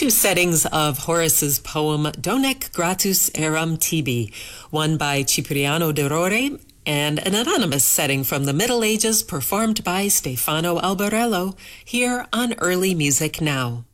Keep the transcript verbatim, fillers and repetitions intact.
two settings of Horace's poem Donec gratus eram tibi, one by Cipriano de Rore, and an anonymous setting from the Middle Ages performed by Stefano Albarello, here on Early Music Now.